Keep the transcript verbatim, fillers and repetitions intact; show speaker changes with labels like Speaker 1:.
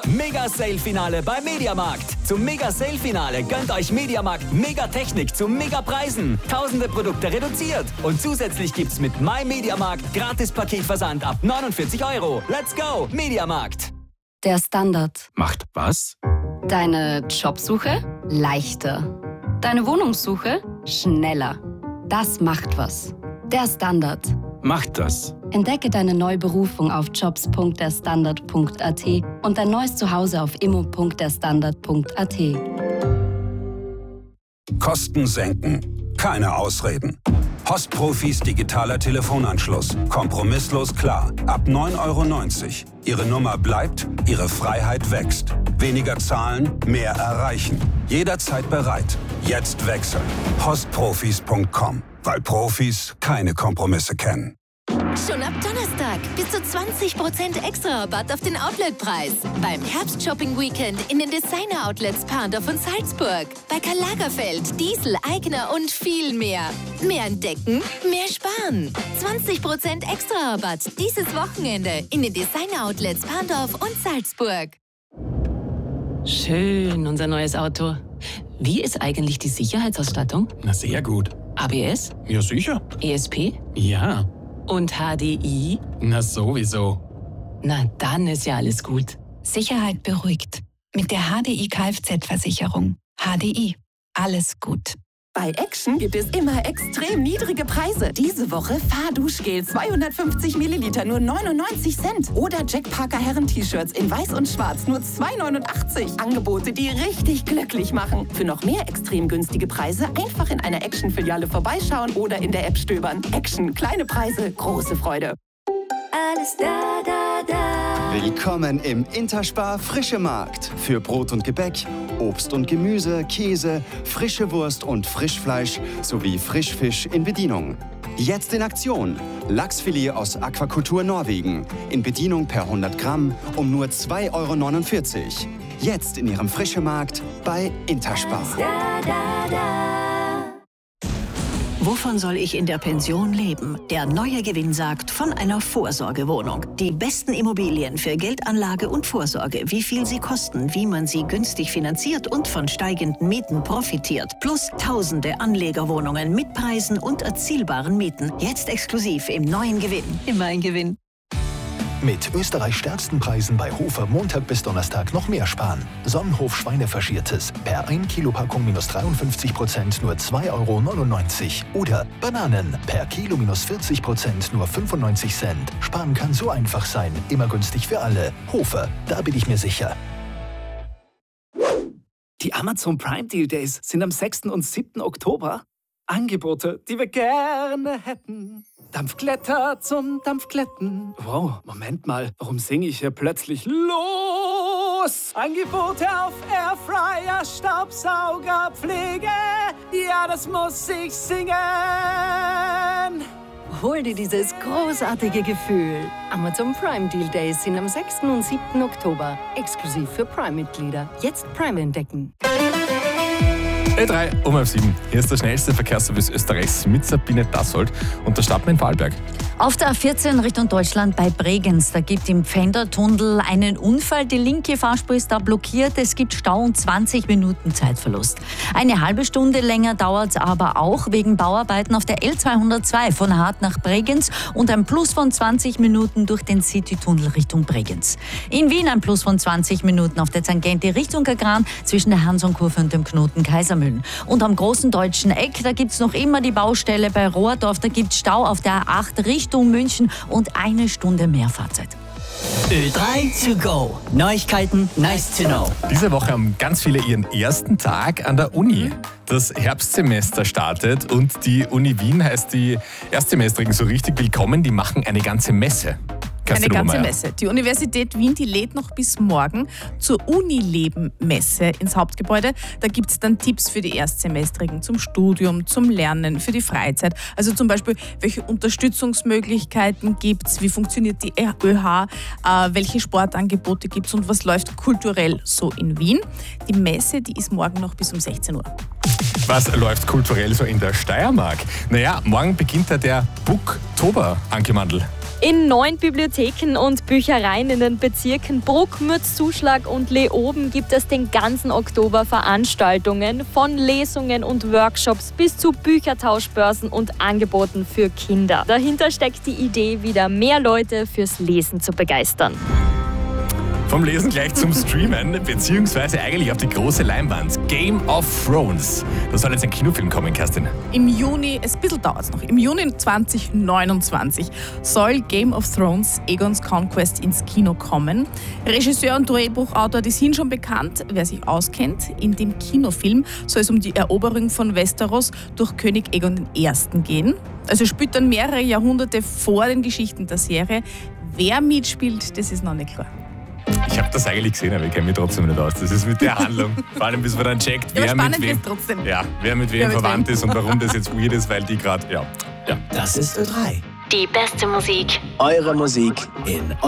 Speaker 1: Mega-Sale-Finale beim Mediamarkt. Zum Mega-Sale-Finale gönnt euch Mediamarkt Megatechnik zu Megapreisen. Tausende Produkte reduziert. Und zusätzlich gibt's mit MyMediamarkt Gratis-Paketversand ab neunundvierzig Euro. Let's go, Mediamarkt.
Speaker 2: Der Standard.
Speaker 3: Macht was?
Speaker 2: Deine Jobsuche leichter. Deine Wohnungssuche schneller. Das macht was. Der Standard.
Speaker 3: Macht das.
Speaker 2: Entdecke deine neue Berufung auf jobs punkt der standard punkt a t und dein neues Zuhause auf immo punkt der standard punkt a t.
Speaker 4: Kosten senken. Keine Ausreden. Postprofis digitaler Telefonanschluss. Kompromisslos klar. Ab neun Euro neunzig. Ihre Nummer bleibt, Ihre Freiheit wächst. Weniger zahlen, mehr erreichen. Jederzeit bereit. Jetzt wechseln. postprofis punkt com. Weil Profis keine Kompromisse kennen.
Speaker 5: Schon ab Donnerstag bis zu zwanzig Prozent extra Rabatt auf den Outletpreis. Beim Herbst-Shopping-Weekend in den Designer-Outlets Parndorf und Salzburg. Bei Karl Lagerfeld, Diesel, Aigner und viel mehr. Mehr entdecken, mehr sparen. zwanzig Prozent extra Rabatt dieses Wochenende in den Designer-Outlets Parndorf und Salzburg.
Speaker 6: Schön, unser neues Auto. Wie ist eigentlich die Sicherheitsausstattung?
Speaker 3: Na, sehr gut.
Speaker 6: A B S?
Speaker 3: Ja, sicher.
Speaker 6: E S P?
Speaker 3: Ja.
Speaker 6: Und H D I?
Speaker 3: Na, sowieso.
Speaker 6: Na, dann ist ja alles gut.
Speaker 7: Sicherheit beruhigt. Mit der H D I Kfz-Versicherung. H D I. Alles gut.
Speaker 8: Bei Action gibt es immer extrem niedrige Preise. Diese Woche Fahrduschgel zweihundertfünfzig Milliliter nur neunundneunzig Cent. Oder Jack Parker Herren-T-Shirts in weiß und schwarz nur zwei neunundachtzig. Angebote, die richtig glücklich machen. Für noch mehr extrem günstige Preise einfach in einer Action-Filiale vorbeischauen oder in der App stöbern. Action, kleine Preise, große Freude.
Speaker 9: Alles da, da, da. Willkommen im Interspar Frische Markt. Für Brot und Gebäck, Obst und Gemüse, Käse, frische Wurst und Frischfleisch sowie Frischfisch in Bedienung. Jetzt in Aktion. Lachsfilet aus Aquakultur Norwegen. In Bedienung per hundert Gramm um nur zwei Euro neunundvierzig. Jetzt in Ihrem Frische Markt bei Interspar.
Speaker 10: Da, da, da. Wovon soll ich in der Pension leben? Der neue Gewinn sagt von einer Vorsorgewohnung. Die besten Immobilien für Geldanlage und Vorsorge, wie viel sie kosten, wie man sie günstig finanziert und von steigenden Mieten profitiert. Plus tausende Anlegerwohnungen mit Preisen und erzielbaren Mieten. Jetzt exklusiv im neuen Gewinn. Immer ein Gewinn.
Speaker 11: Mit Österreichs stärksten Preisen bei Hofer Montag bis Donnerstag noch mehr sparen. Sonnenhof Schweinefaschiertes per ein Kilo Packung minus dreiundfünfzig Prozent nur zwei Euro neunundneunzig. Oder Bananen per Kilo minus vierzig Prozent nur fünfundneunzig Cent. Sparen kann so einfach sein, immer günstig für alle. Hofer, da bin ich mir sicher.
Speaker 12: Die Amazon Prime Deal Days sind am sechsten und siebten Oktober. Angebote, die wir gerne hätten. Dampfglätter zum Dampfglätten. Wow, Moment mal, warum singe ich hier plötzlich los? Angebote auf Airfryer, Staubsauger, Pflege. Ja, das muss ich singen.
Speaker 13: Hol dir dieses großartige Gefühl. Amazon Prime Deal Days sind am sechsten und siebten Oktober. Exklusiv für Prime-Mitglieder. Jetzt Prime entdecken.
Speaker 3: L drei um halb sieben. Hier ist der schnellste Verkehrsservice Österreichs mit Sabine Dassold und der starten wir in Vorarlberg.
Speaker 14: Auf der A vierzehn Richtung Deutschland bei Bregenz, da gibt im Pfändertunnel einen Unfall. Die linke Fahrspur ist da blockiert. Es gibt Stau und zwanzig Minuten Zeitverlust. Eine halbe Stunde länger dauert es aber auch wegen Bauarbeiten auf der L zweihundertzwei von Hart nach Bregenz und ein Plus von zwanzig Minuten durch den Citytunnel Richtung Bregenz. In Wien ein Plus von zwanzig Minuten auf der Tangente Richtung Gagran zwischen der Hansonkurve und dem Knoten Kaisermühlen. Und am großen deutschen Eck, da gibt es noch immer die Baustelle bei Rohrdorf. Da gibt es Stau auf der A acht Richtung München und eine Stunde mehr Fahrzeit.
Speaker 1: Ö drei to go. Neuigkeiten, nice to know.
Speaker 3: Diese Woche haben ganz viele ihren ersten Tag an der Uni. Das Herbstsemester startet und die Uni Wien heißt die Erstsemestrigen so richtig willkommen. Die machen eine ganze Messe.
Speaker 15: Eine ganze Messe. Die Universität Wien, die lädt noch bis morgen zur Unileben-Messe ins Hauptgebäude. Da gibt es dann Tipps für die Erstsemestrigen zum Studium, zum Lernen, für die Freizeit. Also zum Beispiel, welche Unterstützungsmöglichkeiten gibt es, wie funktioniert die ÖH, äh, welche Sportangebote gibt es und was läuft kulturell so in Wien. Die Messe, die ist morgen noch bis um sechzehn Uhr.
Speaker 3: Was läuft kulturell so in der Steiermark? Naja, morgen beginnt da der Booktober, Anke Mandl.
Speaker 16: In neun Bibliotheken und Büchereien in den Bezirken Bruck, Mürz, Zuschlag und Leoben gibt es den ganzen Oktober Veranstaltungen, von Lesungen und Workshops bis zu Büchertauschbörsen und Angeboten für Kinder. Dahinter steckt die Idee, wieder mehr Leute fürs Lesen zu begeistern.
Speaker 3: Vom Lesen gleich zum Streamen, beziehungsweise eigentlich auf die große Leinwand. Game of Thrones. Da soll jetzt ein Kinofilm kommen, Kerstin.
Speaker 15: Im Juni, es ein bisschen dauert es noch, im Juni zwanzig neunundzwanzig soll Game of Thrones Aegon's Conquest ins Kino kommen. Regisseur und Drehbuchautor, die sind schon bekannt, wer sich auskennt. In dem Kinofilm soll es um die Eroberung von Westeros durch König Aegon I. gehen. Also spielt dann mehrere Jahrhunderte vor den Geschichten der Serie. Wer mitspielt, das ist noch nicht klar.
Speaker 3: Ich habe das eigentlich gesehen, aber ich kenne mich trotzdem nicht aus. Das ist mit der Handlung. Vor allem, bis man dann checkt, wer,
Speaker 15: ja,
Speaker 3: mit wem,
Speaker 15: trotzdem.
Speaker 3: Ja, wer mit wem wer mit verwandt wem. ist und warum das jetzt weird ist, weil die gerade, ja, ja.
Speaker 17: Das ist Ö drei.
Speaker 5: Die beste Musik.
Speaker 17: Eure Musik in